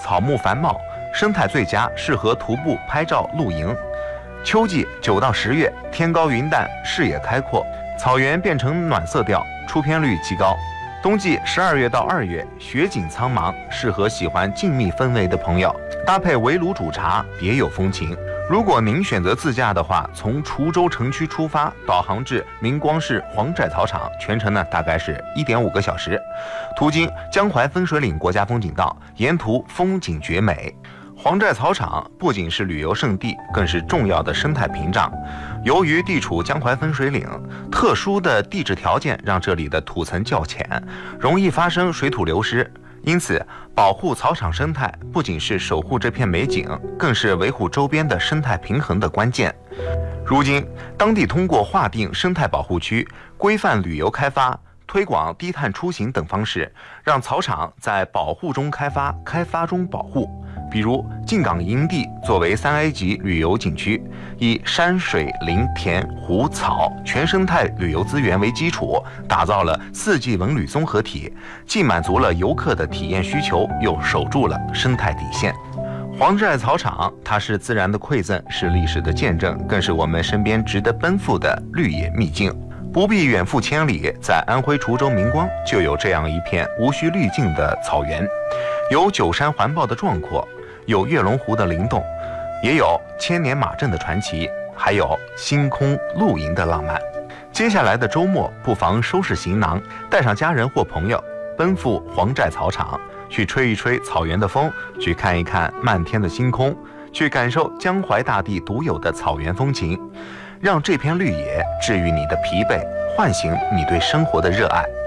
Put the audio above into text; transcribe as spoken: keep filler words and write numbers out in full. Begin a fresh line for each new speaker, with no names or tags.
草木繁茂，生态最佳，适合徒步、拍照、露营。秋季九到十月，天高云淡，视野开阔，草原变成暖色调，出片率极高。冬季十二月到二月，雪景苍茫，适合喜欢静谧氛围的朋友，搭配围炉煮茶，别有风情。如果您选择自驾的话，从滁州城区出发，导航至明光市黄寨草场，全程呢大概是一点五个小时，途经江淮分水岭国家风景道，沿途风景绝美。黄寨草场不仅是旅游胜地，更是重要的生态屏障。由于地处江淮分水岭，特殊的地质条件让这里的土层较浅，容易发生水土流失。因此，保护草场生态不仅是守护这片美景，更是维护周边的生态平衡的关键。如今，当地通过划定生态保护区、规范旅游开发、推广低碳出行等方式，让草场在保护中开发，开发中保护。比如靖港营地作为三 A 级旅游景区，以山水林田湖草全生态旅游资源为基础，打造了四季文旅综合体，既满足了游客的体验需求，又守住了生态底线。黄寨草场，它是自然的馈赠，是历史的见证，更是我们身边值得奔赴的绿野秘境。不必远赴千里，在安徽滁州明光就有这样一片无需滤镜的草原，有九山环抱的壮阔，有跃龙湖的灵动，也有千年马镇的传奇，还有星空露营的浪漫。接下来的周末，不妨收拾行囊，带上家人或朋友，奔赴黄寨草场，去吹一吹草原的风，去看一看漫天的星空，去感受江淮大地独有的草原风情，让这片绿野治愈你的疲惫，唤醒你对生活的热爱。